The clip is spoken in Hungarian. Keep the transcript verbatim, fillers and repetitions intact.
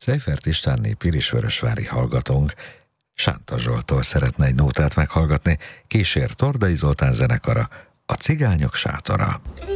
Seifert Istvánné pirisvörösvári hallgatónk Sánta Zsolttól szeretne egy nótát meghallgatni, kísér Tordai Zoltán zenekara, a Cigányok sátora.